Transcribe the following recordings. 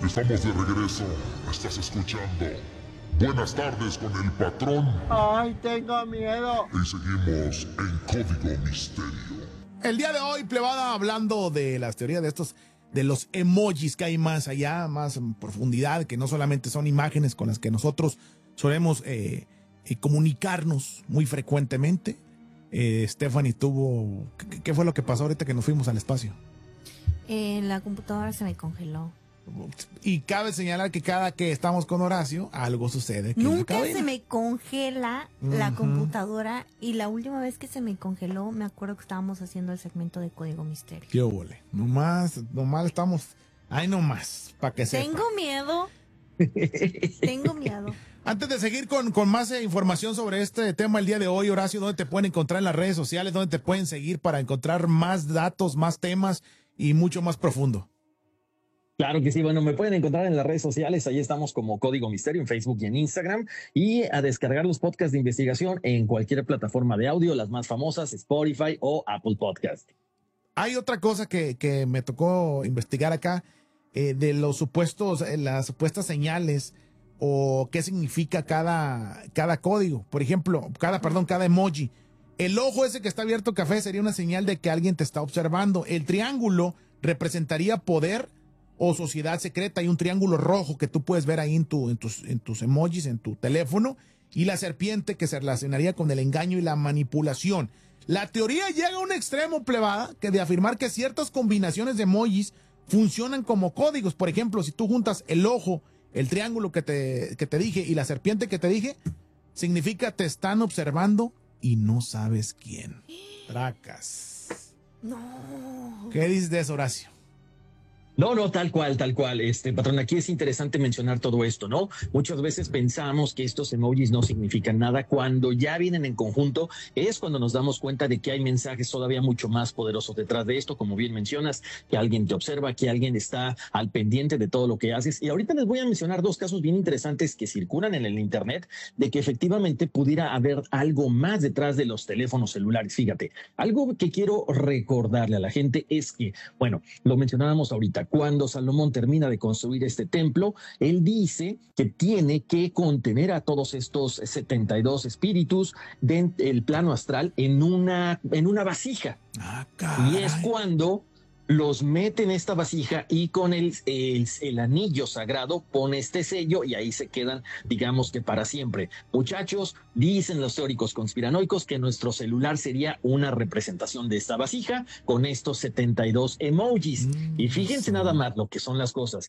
Estamos de regreso. Estás escuchando Buenas tardes con el patrón. ¡Ay, tengo miedo! Y seguimos en Código Misterio. El día de hoy, plebada, hablando de las teorías de los emojis que hay más allá, más en profundidad, que no solamente son imágenes con las que nosotros solemos comunicarnos muy frecuentemente. Stephanie ¿qué fue lo que pasó ahorita que nos fuimos al espacio? La computadora se me congeló. Y cabe señalar que cada que estamos con Horacio, algo sucede. Nunca se me congela la computadora, y la última vez que se me congeló, me acuerdo que estábamos haciendo el segmento de Código Misterio. ¡Qué ole! Nomás estamos... ¡Ay, nomás! Para que sepa. Tengo miedo. Tengo miedo. Antes de seguir con más información sobre este tema el día de hoy, Horacio, ¿dónde te pueden encontrar en las redes sociales? ¿Dónde te pueden seguir para encontrar más datos, más temas y mucho más profundo? Claro que sí, bueno, me pueden encontrar en las redes sociales, ahí estamos como Código Misterio en Facebook y en Instagram, y a descargar los podcasts de investigación en cualquier plataforma de audio, las más famosas, Spotify o Apple Podcast. Hay otra cosa que me tocó investigar acá, de los supuestos, las supuestas señales o qué significa cada código. Por ejemplo, cada emoji. El ojo ese que está abierto café sería una señal de que alguien te está observando. El triángulo representaría poder o sociedad secreta. Hay un triángulo rojo que tú puedes ver ahí en tus emojis, en tu teléfono. Y la serpiente, que se relacionaría con el engaño y la manipulación. La teoría llega a un extremo, plebada, que de afirmar que ciertas combinaciones de emojis funcionan como códigos. Por ejemplo, si tú juntas el ojo, el triángulo que te dije y la serpiente que te dije, significa te están observando y no sabes quién. Tracas. No. ¿Qué dices de eso, Horacio? No, tal cual, patrón, aquí es interesante mencionar todo esto, ¿no? Muchas veces pensamos que estos emojis no significan nada. Cuando ya vienen en conjunto, es cuando nos damos cuenta de que hay mensajes todavía mucho más poderosos detrás de esto, como bien mencionas, que alguien te observa, que alguien está al pendiente de todo lo que haces. Y ahorita les voy a mencionar dos casos bien interesantes que circulan en el internet, de que efectivamente pudiera haber algo más detrás de los teléfonos celulares. Fíjate, algo que quiero recordarle a la gente es que, bueno, lo mencionábamos ahorita, cuando Salomón termina de construir este templo, él dice que tiene que contener a todos estos 72 espíritus del plano astral en una vasija. Ah, caray. Y es cuando los mete en esta vasija y con el anillo sagrado pone este sello y ahí se quedan, digamos que para siempre. Muchachos, dicen los teóricos conspiranoicos que nuestro celular sería una representación de esta vasija con estos 72 emojis. Y fíjense nada más lo que son las cosas.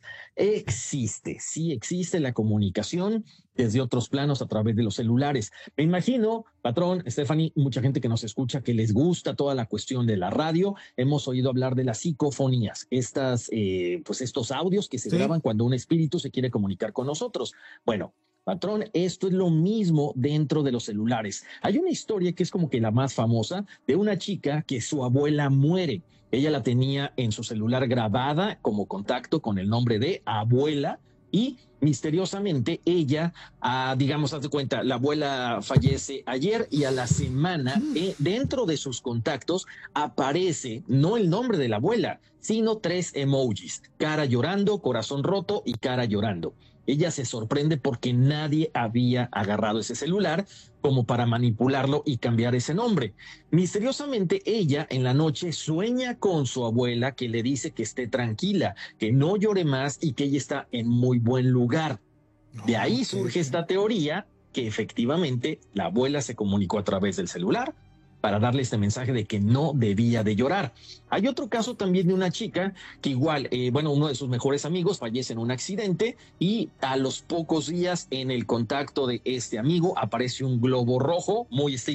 Sí existe la comunicación desde otros planos a través de los celulares. Me imagino, patrón, Stephanie, mucha gente que nos escucha que les gusta toda la cuestión de la radio. Hemos oído hablar de las psicofonías, estos audios que se graban cuando un espíritu se quiere comunicar con nosotros. Bueno, patrón, esto es lo mismo dentro de los celulares. Hay una historia que es como que la más famosa de una chica que su abuela muere. Ella la tenía en su celular grabada como contacto con el nombre de abuela. Y misteriosamente ella, digamos, haz de cuenta, la abuela fallece ayer y a la semana dentro de sus contactos aparece no el nombre de la abuela, sino 3 emojis: cara llorando, corazón roto y cara llorando. Ella se sorprende porque nadie había agarrado ese celular como para manipularlo y cambiar ese nombre. Misteriosamente, ella en la noche sueña con su abuela que le dice que esté tranquila, que no llore más y que ella está en muy buen lugar. De ahí surge esta teoría que efectivamente la abuela se comunicó a través del celular para darle este mensaje de que no debía de llorar. Hay otro caso también de una chica que igual, uno de sus mejores amigos fallece en un accidente y a los pocos días en el contacto de este amigo aparece un globo rojo muy